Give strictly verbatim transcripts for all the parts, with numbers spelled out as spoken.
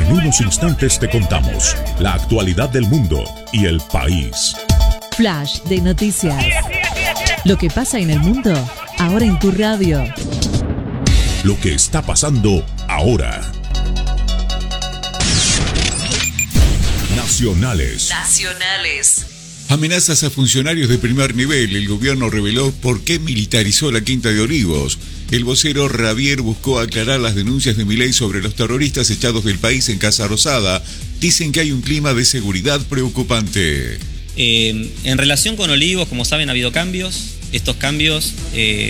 En unos instantes te contamos la actualidad del mundo y el país. Flash de noticias. Lo que pasa en el mundo, ahora en tu radio. Lo que está pasando ahora. Nacionales. Nacionales. Amenazas a funcionarios de primer nivel. El gobierno reveló por qué militarizó la Quinta de Olivos. El vocero Ravier buscó aclarar las denuncias de Milei sobre los terroristas echados del país en Casa Rosada. Dicen que hay un clima de seguridad preocupante. Eh, en relación con Olivos, como saben, ha habido cambios. Estos cambios eh,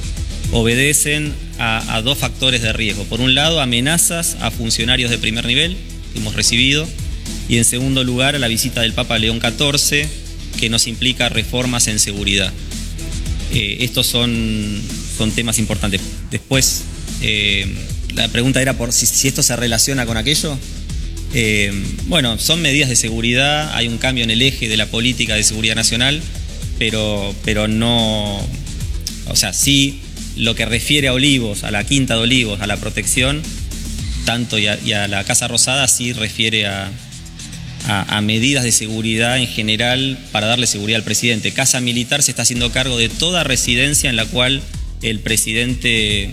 obedecen a, a dos factores de riesgo. Por un lado, amenazas a funcionarios de primer nivel que hemos recibido. Y en segundo lugar, a la visita del Papa León catorce, que nos implica reformas en seguridad. Eh, estos son, son temas importantes. Después, eh, la pregunta era por si, si esto se relaciona con aquello. Eh, bueno, son medidas de seguridad, hay un cambio en el eje de la política de seguridad nacional, pero, pero no... O sea, sí, lo que refiere a Olivos, a la Quinta de Olivos, a la protección, tanto y a, y a la Casa Rosada, sí refiere a... A, a medidas de seguridad en general para darle seguridad al presidente. Casa Militar se está haciendo cargo de toda residencia en la cual el presidente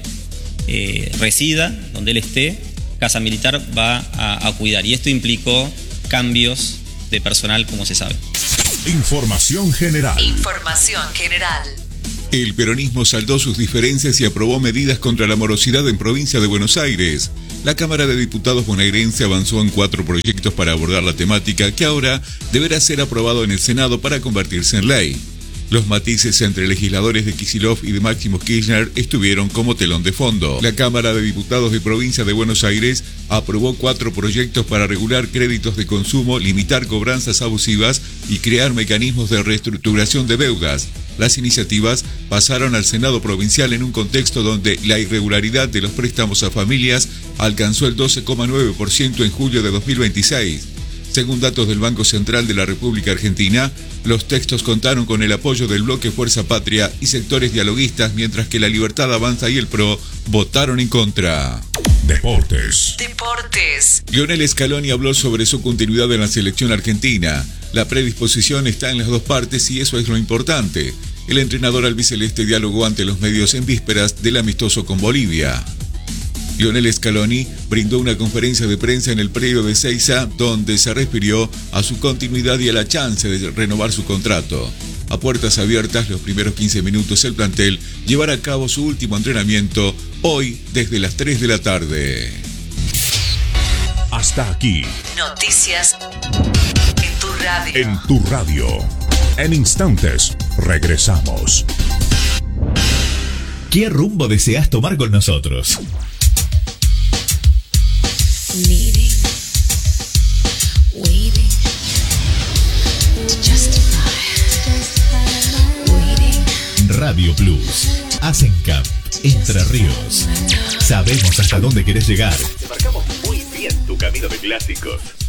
eh, resida, donde él esté. Casa Militar va a, a cuidar. Y esto implicó cambios de personal, como se sabe. Información general. Información general. El peronismo saldó sus diferencias y aprobó medidas contra la morosidad en provincia de Buenos Aires. La Cámara de Diputados bonaerense avanzó en cuatro proyectos para abordar la temática que ahora deberá ser aprobado en el Senado para convertirse en ley. Los matices entre legisladores de Kicillof y de Máximo Kirchner estuvieron como telón de fondo. La Cámara de Diputados de Provincia de Buenos Aires aprobó cuatro proyectos para regular créditos de consumo, limitar cobranzas abusivas y crear mecanismos de reestructuración de deudas. Las iniciativas pasaron al Senado provincial en un contexto donde la irregularidad de los préstamos a familias alcanzó el doce coma nueve por ciento en julio de dos mil veintiséis. Según datos del Banco Central de la República Argentina, los textos contaron con el apoyo del bloque Fuerza Patria y sectores dialoguistas, mientras que La Libertad Avanza y el P R O votaron en contra. Deportes. Deportes. Lionel Scaloni habló sobre su continuidad en la selección argentina. La predisposición está en las dos partes y eso es lo importante. El entrenador albiceleste dialogó ante los medios en vísperas del amistoso con Bolivia. Lionel Scaloni brindó una conferencia de prensa en el predio de Ezeiza, donde se refirió a su continuidad y a la chance de renovar su contrato. A puertas abiertas, los primeros quince minutos el plantel llevará a cabo su último entrenamiento hoy desde las tres de la tarde. Hasta aquí. Noticias en tu radio. En tu radio. En instantes, regresamos. ¿Qué rumbo deseas tomar con nosotros? Needing, waiting to justify, waiting. Radio Plus, Asencap, Entre Ríos. Sabemos hasta dónde querés llegar. Te marcamos muy bien tu camino de clásicos.